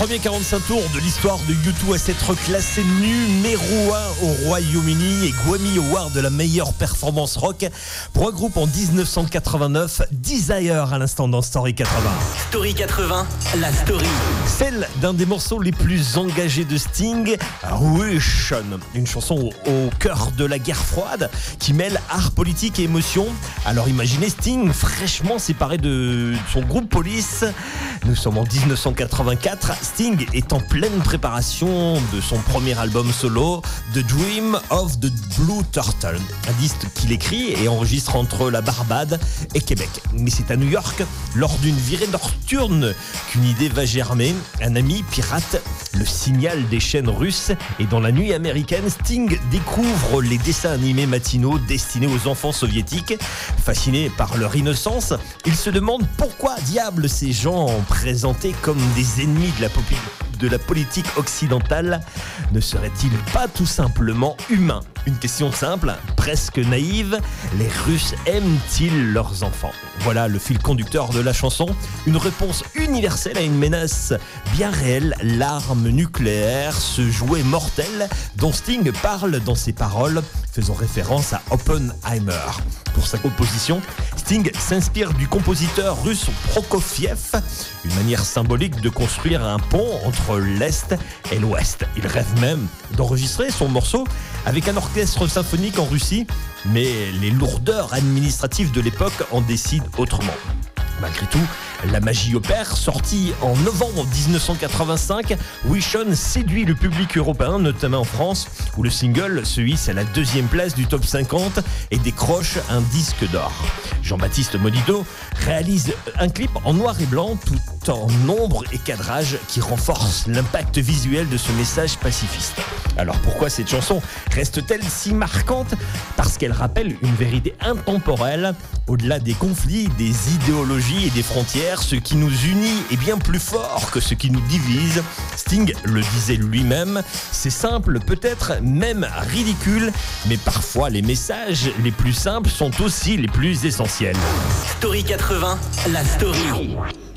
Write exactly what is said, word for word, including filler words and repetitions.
Premier quarante-cinq tours de l'histoire de U deux à s'être classé numéro un au Royaume-Uni et Grammy Award de la meilleure performance rock pour un groupe en dix-neuf cent quatre-vingt-neuf, Desire à l'instant dans Story quatre-vingts. Story quatre-vingts, la story. Celle d'un des morceaux les plus engagés de Sting, Rush, une chanson au, au cœur de la guerre froide qui mêle art, politique et émotion. Alors imaginez Sting fraîchement séparé de son groupe Police. Nous sommes en dix-neuf cent quatre-vingt-quatre. Sting est en pleine préparation de son premier album solo, The Dream of the Blue Turtle, un disque qu'il écrit et enregistre entre la Barbade et Québec. Mais c'est à New York, lors d'une virée nocturne, qu'une idée va germer. Un ami pirate le signal des chaînes russes et dans la nuit américaine, Sting découvre les dessins animés matinaux destinés aux enfants soviétiques. Fasciné par leur innocence, il se demande pourquoi diable ces gens présentés comme des ennemis de la population de la politique occidentale ne serait-il pas tout simplement humain? Une question simple, presque naïve, les Russes aiment-ils leurs enfants? Voilà le fil conducteur de la chanson, une réponse universelle à une menace bien réelle, l'arme nucléaire, ce jouet mortel dont Sting parle dans ses paroles, faisant référence à Oppenheimer. Pour sa composition, Sting s'inspire du compositeur russe Prokofiev, une manière symbolique de construire un pont entre l'Est et l'Ouest. Il rêve même d'enregistrer son morceau avec un orchestre symphonique en Russie, mais les lourdeurs administratives de l'époque en décident autrement. Malgré tout, la magie opère. Sorti en novembre dix-neuf cent quatre-vingt-cinq, Wish On séduit le public européen, notamment en France, où le single se hisse à la deuxième place du top cinquante et décroche un disque d'or. Jean-Baptiste Monito réalise un clip en noir et blanc, tout en ombre et cadrage, qui renforce l'impact visuel de ce message pacifiste. Alors pourquoi cette chanson reste-t-elle si marquante? Parce qu'elle rappelle une vérité intemporelle. Au-delà des conflits, des idéologies et des frontières, ce qui nous unit est bien plus fort que ce qui nous divise. Sting le disait lui-même, c'est simple, peut-être même ridicule, mais parfois les messages les plus simples sont aussi les plus essentiels. Story quatre-vingts, la story.